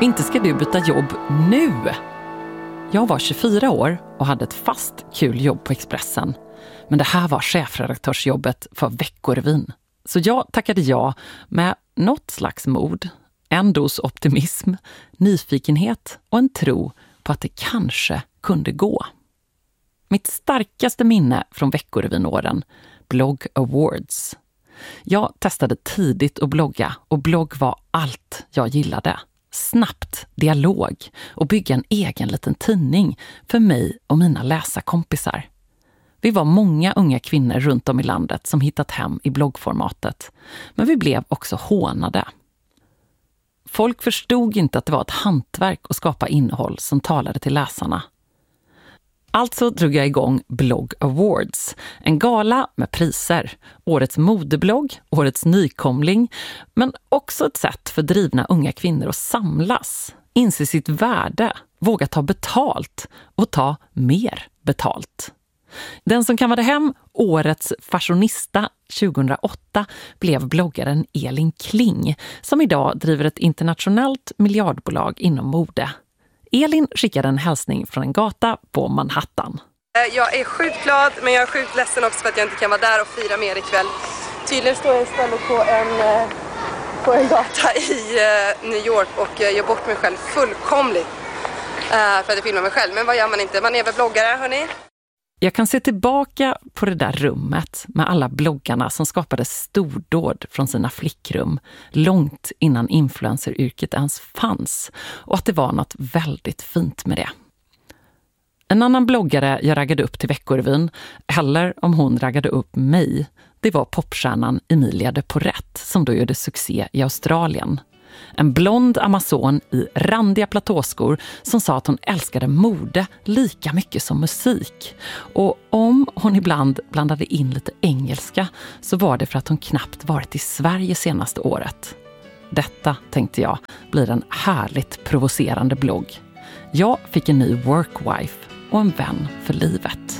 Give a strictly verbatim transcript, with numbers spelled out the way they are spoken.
Inte ska du byta jobb nu. Jag var tjugofyra år och hade ett fast kul jobb på Expressen. Men det här var chefredaktörsjobbet för Veckorevyn. Så jag tackade ja med något slags mod, en dos optimism, nyfikenhet och en tro på att det kanske kunde gå. Mitt starkaste minne från Veckorevyn-åren, Blogg Awards. Jag testade tidigt att blogga och blogg var allt jag gillade. Snabbt, dialog och bygga en egen liten tidning för mig och mina läsarkompisar. Vi var många unga kvinnor runt om i landet som hittat hem i bloggformatet, men vi blev också hånade. Folk förstod inte att det var ett hantverk att skapa innehåll som talade till läsarna. Alltså drog jag igång Blogg Awards, en gala med priser, årets modeblogg, årets nykomling, men också ett sätt för drivna unga kvinnor att samlas, inse sitt värde, våga ta betalt och ta mer betalt. Den som kammade hem årets fashionista tjugohundraåtta blev bloggaren Elin Kling, som idag driver ett internationellt miljardbolag inom mode. Elin skickade en hälsning från en gata på Manhattan. Jag är sjukt glad, men jag är sjukt ledsen också för att jag inte kan vara där och fira med er ikväll. Tydligen står jag istället på en, på en gata i New York och gör bort mig själv fullkomligt för att jag filmar mig själv. Men vad gör man inte? Man är väl bloggare, hörni? Jag kan se tillbaka på det där rummet med alla bloggarna som skapade stordåd från sina flickrum långt innan influenceryrket ens fanns, och att det var något väldigt fint med det. En annan bloggare jag raggade upp till Veckorevyn, eller om hon raggade upp mig, det var popstjärnan Emilia de Porrett som då gjorde succé i Australien. En blond amazon i randiga platåskor som sa att hon älskade mode lika mycket som musik. Och om hon ibland blandade in lite engelska så var det för att hon knappt varit i Sverige senaste året. Detta, tänkte jag, blir en härligt provocerande blogg. Jag fick en ny workwife och en vän för livet.